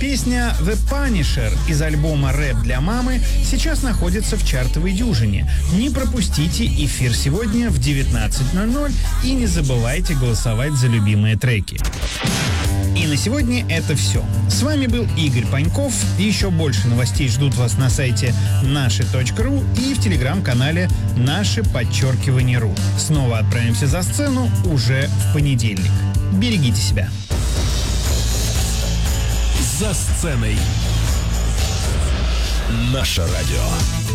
Песня «The Punisher» из альбома «Рэп для мамы» сейчас находится в чартовой дюжине. Не пропустите эфир сегодня в 19:00 и не забывайте голосовать за любимые треки. И на сегодня это все. С вами был Игорь Паньков. Еще больше новостей ждут вас на сайте наши.ру и в телеграм-канале #RU. Снова отправимся за сцену уже в понедельник. Берегите себя. За сценой. Наше радио.